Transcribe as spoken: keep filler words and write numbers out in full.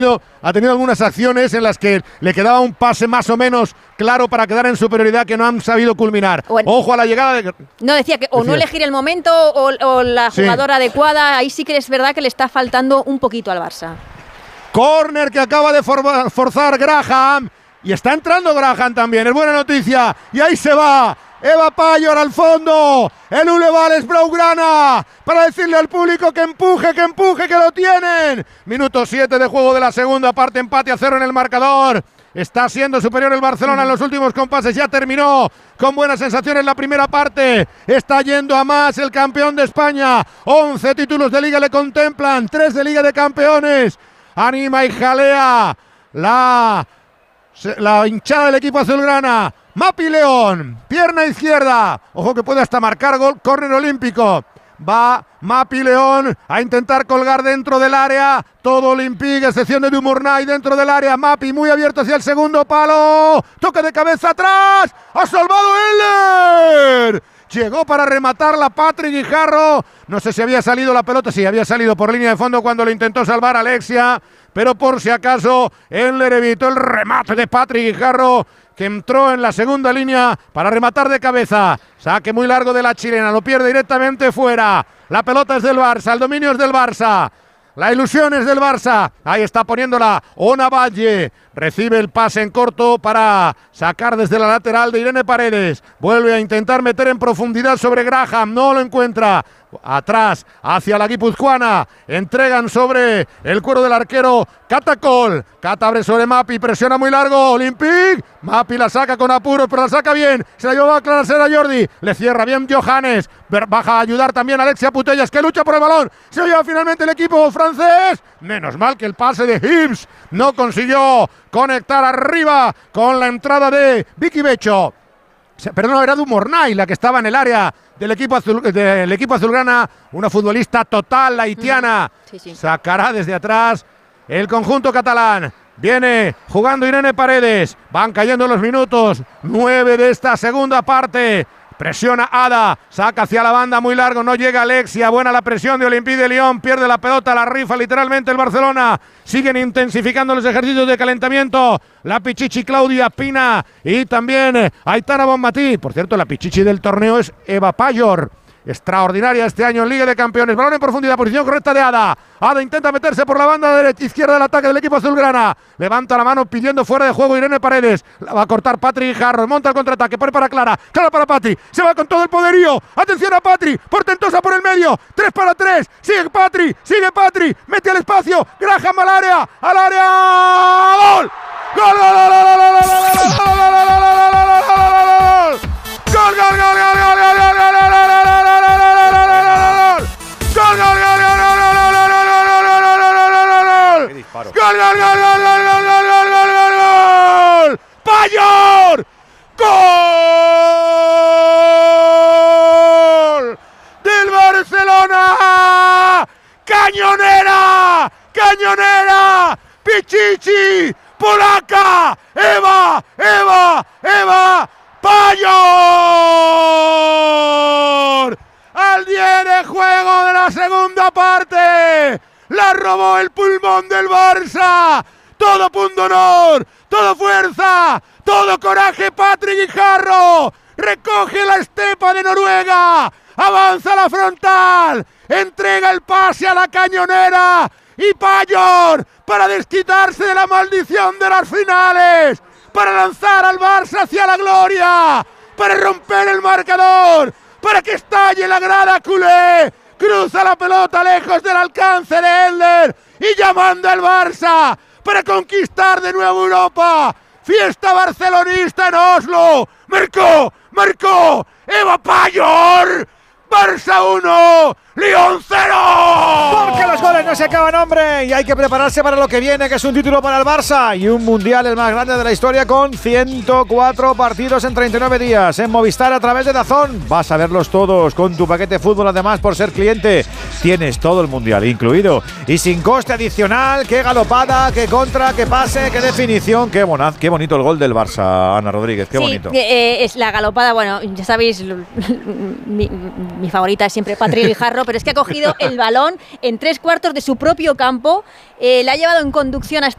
Ha tenido algunas acciones en las que le quedaba un pase más o menos claro para quedar en superioridad que no han sabido culminar. Bueno, ojo a la llegada de... No, decía que o decía. no elegir el momento o, o la jugadora sí. adecuada. Ahí sí que es verdad que le está faltando un poquito al Barça. Córner que acaba de for forzar Graham. Y está entrando Graham también, es buena noticia. Y ahí se va Eva Payor al fondo. El Uleval es Blaugrana para decirle al público que empuje, que empuje, que lo tienen. Minuto siete de juego de la segunda parte, empate a cero en el marcador. Está siendo superior el Barcelona en los últimos compases. Ya terminó con buenas sensaciones la primera parte. Está yendo a más el campeón de España. once títulos de Liga le contemplan, tres de Liga de Campeones. Anima y jalea la... la hinchada del equipo azulgrana. Mapi León, pierna izquierda, ojo que puede hasta marcar gol, córner olímpico. Va Mapi León a intentar colgar dentro del área, todo Olympique, excepción de Dumurnay dentro del área. Mapi muy abierto hacia el segundo palo, toque de cabeza atrás, ha salvado Eller. Llegó para rematarla Patrick Guijarro. No sé si había salido la pelota, sí, había salido por línea de fondo cuando lo intentó salvar Alexia, pero por si acaso Eller evitó el remate de Patrick Guijarro, que entró en la segunda línea para rematar de cabeza. Saque muy largo de la chilena, lo pierde directamente fuera. La pelota es del Barça, el dominio es del Barça. La ilusión es del Barça. Ahí está poniéndola Ona Valle. Recibe el pase en corto para sacar desde la lateral de Irene Paredes. Vuelve a intentar meter en profundidad sobre Graham. No lo encuentra. Atrás, hacia la guipuzcoana. Entregan sobre el cuero del arquero Catacol. Cata abre sobre Mapi, presiona muy largo. Olympique. Mapi la saca con apuros, pero la saca bien. Se la lleva a aclararse a Jordi. Le cierra bien Johannes. Baja a ayudar también Alexia Putellas, que lucha por el balón. Se lo lleva finalmente el equipo francés. Menos mal que el pase de Hibbs no consiguió conectar arriba con la entrada de Vicky Becho. Perdón, era Dumurnay la que estaba en el área del equipo, azul, del equipo azulgrana. Una futbolista total, la haitiana. Sí, sí. Sacará desde atrás el conjunto catalán. Viene jugando Irene Paredes. Van cayendo los minutos. Nueve de esta segunda parte. Presiona Ada, saca hacia la banda muy largo, no llega Alexia, buena la presión de Olympique de Lyon, pierde la pelota, la rifa literalmente el Barcelona. Siguen intensificando los ejercicios de calentamiento. La Pichichi Claudia Pina y también Aitana Bonmatí. Por cierto, la Pichichi del torneo es Eva Payor. Extraordinaria este año en Liga de Campeones. Balón en profundidad, posición correcta de Ada. Ada intenta meterse por la banda derecha, izquierda del ataque del equipo azulgrana. Levanta la mano pidiendo fuera de juego Irene Paredes. La va a cortar Patrick Guijarro. Monta el contraataque, pone para Clara. Clara para Patri. Se va con todo el poderío. Atención a Patri. Portentosa por el medio. Tres para tres. Sigue Patri. Sigue Patri. Mete al espacio. Graham al área. Al área. ¡Gol! ¡Gol, gol, gol, gol, gol, gol, gol, gol, gol, gol, ¡Gol, gol, gol, gol, gol, gol, gol, gol, gol, gol, gol! ¡Payor! ¡Gol! ¡Del Barcelona! ¡Cañonera! ¡Cañonera! ¡Pichichi! ¡Polaca! ¡Eva! ¡Eva! ¡Eva! ¡Payor! Al diez de juego de la segunda parte. La robó el pulmón del Barça. Todo punto honor, todo fuerza, todo coraje. Patrick Guijarro recoge la estepa de Noruega. Avanza la frontal. Entrega el pase a la cañonera. Y Payor para desquitarse de la maldición de las finales. Para lanzar al Barça hacia la gloria. Para romper el marcador. Para que estalle la grada culé. Cruza la pelota lejos del alcance de Eller y ya manda el Barça para conquistar de nuevo Europa. Fiesta barcelonista en Oslo. Marcó, marcó Eva Payor. Barça uno, Lyon cero. Porque los goles no se acaban, hombre, y hay que prepararse para lo que viene, que es un título para el Barça y un mundial el más grande de la historia, con ciento cuatro partidos en treinta y nueve días en Movistar a través de DAZN. Vas a verlos todos con tu paquete fútbol. Además, por ser cliente tienes todo el mundial incluido y sin coste adicional. Qué galopada, qué contra, qué pase, qué definición, qué bonaz, qué bonito el gol del Barça, Ana Rodríguez, qué sí, bonito. Eh, es la galopada, bueno, ya sabéis, mi, mi favorita es siempre Patrick Guijarro, pero es que ha cogido el balón en tres cuartos de su propio campo, eh, la ha llevado en conducción hasta